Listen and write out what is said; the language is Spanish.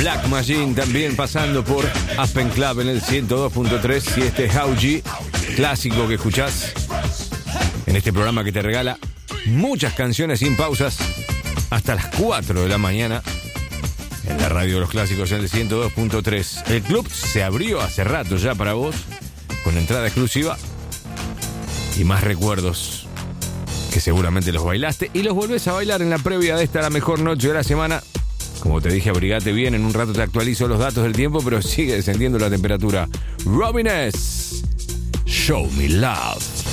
Black Machine también pasando por Aspen Club en el 102.3. Y este Hauji clásico que escuchás en este programa que te regala muchas canciones sin pausas hasta las 4 de la mañana en la radio de los clásicos en el 102.3. El club se abrió hace rato ya para vos, con entrada exclusiva y más recuerdos que seguramente los bailaste y los volvés a bailar en la previa de esta, la mejor noche de la semana. Como te dije, abrigate bien, en un rato te actualizo los datos del tiempo, pero sigue descendiendo la temperatura. Robin S. Show Me Love.